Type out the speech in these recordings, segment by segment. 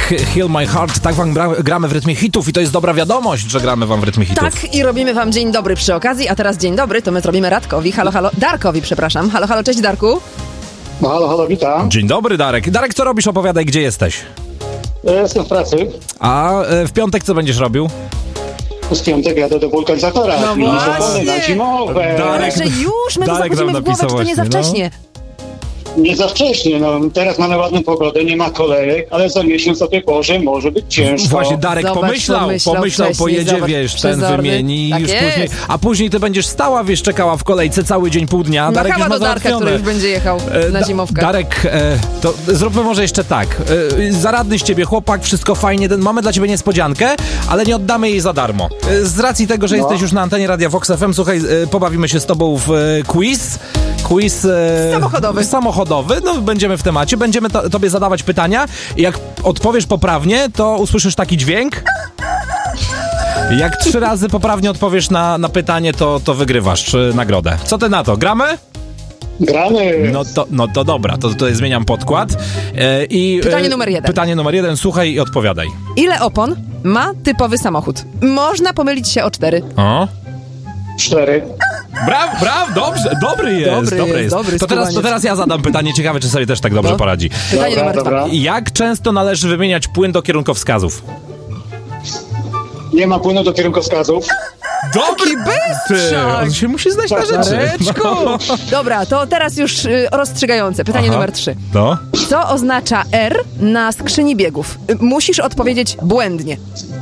Heal My Heart. Tak wam gramy w rytmie hitów i to jest dobra wiadomość, że gramy wam w rytmie hitów. Tak, i robimy wam dzień dobry przy okazji, a teraz dzień dobry to my zrobimy Radkowi. Halo, halo, Darkowi, przepraszam. Halo, halo, cześć Darku. No, halo, halo, witam. Dzień dobry, Darek. Darek, co robisz? Opowiadaj, gdzie jesteś. Jestem w pracy. A w piątek co będziesz robił? Z piątek jadę do wulkanizatora. No właśnie. Na zimowe. Ale że już, my to Darek zachodzimy nam w głowę, czy to nie za napisał właśnie, wcześnie? Nie za wcześnie, no. Teraz mamy ładną pogodę, nie ma kolejek, ale za miesiąc o tej porze może być ciężko. Właśnie Darek Zobacz, pomyślał, wcześniej, pojedzie, zobacz, wiesz, ten przezorny. wymieni i Tak już jest. później, a później ty będziesz stała, wiesz, czekała w kolejce cały dzień, pół dnia. Darek Kawa już ma do Darka, który załatwione. już będzie jechał na zimowkę. Darek, to zróbmy może jeszcze tak. Zaradny z ciebie chłopak, wszystko fajnie, mamy dla ciebie niespodziankę, ale nie oddamy jej za darmo. Z racji tego, że jesteś już na antenie Radia Vox FM, słuchaj, pobawimy się z tobą w quiz. Quiz samochodowy. No, będziemy w temacie, będziemy tobie zadawać pytania i jak odpowiesz poprawnie, to usłyszysz taki dźwięk. Jak 3 razy poprawnie odpowiesz na pytanie, to wygrywasz nagrodę. Co ty na to? Gramy? Gramy. No to dobra, to tutaj zmieniam podkład. Pytanie numer 1. Pytanie numer 1, słuchaj i odpowiadaj. Ile opon ma typowy samochód? Można pomylić się o 4. O? 4. Brawo, dobrze, dobry jest. Dobry To teraz ja zadam pytanie, ciekawe, czy sobie też tak dobrze poradzi. Pytanie numer 2. Jak często należy wymieniać płyn do kierunkowskazów? Nie ma płynu do kierunkowskazów. Dobry bystrzak! On się musi znać na rzeczy. Dareczku! Dobra, to teraz już rozstrzygające. Pytanie numer 3. No. Co oznacza R na skrzyni biegów? Musisz odpowiedzieć błędnie.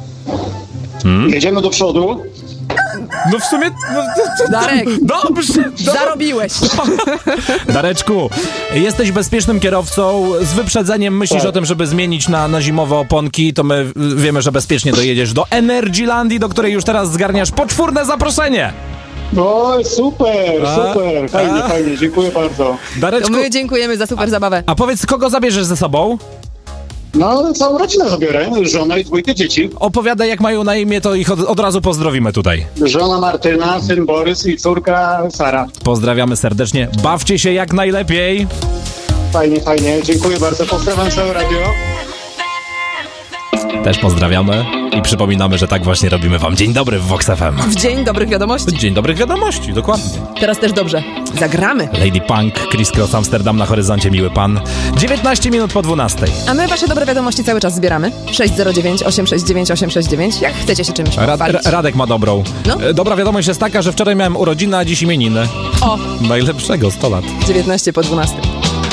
Jedziemy do przodu. No w sumie... Darek! Dobrze! Zarobiłeś! Dareczku, jesteś bezpiecznym kierowcą, z wyprzedzeniem myślisz Tak. o tym, żeby zmienić na zimowe oponki, to my wiemy, że bezpiecznie dojedziesz do Energylandii, do której już teraz zgarniasz poczwórne zaproszenie. No, super. Fajnie, dziękuję bardzo. To Dareczku, my dziękujemy za super zabawę. a powiedz, kogo zabierzesz ze sobą? No, całą rodzinę zabiorę, żona i 2 dzieci. Opowiadaj, jak mają na imię, to ich od razu pozdrowimy tutaj. Żona Martyna, syn Borys i córka Sara. Pozdrawiamy serdecznie, bawcie się jak najlepiej. Fajnie, dziękuję bardzo. Pozdrawiam całe radio. Też pozdrawiamy i przypominamy, że tak właśnie robimy wam Dzień Dobry w Vox FM. W dzień dobrych wiadomości. Dzień dobrych wiadomości, dokładnie. Teraz też dobrze. Zagramy. Lady Punk, Chris Cross, Amsterdam na horyzoncie, miły pan. 19 minut po 12. A my wasze dobre wiadomości cały czas zbieramy. 609 869 869. Jak chcecie się czymś pochwalić. Radek ma dobrą. No. Dobra wiadomość jest taka, że wczoraj miałem urodziny, a dziś imieniny. O! Najlepszego, 100 lat. 19 po 12.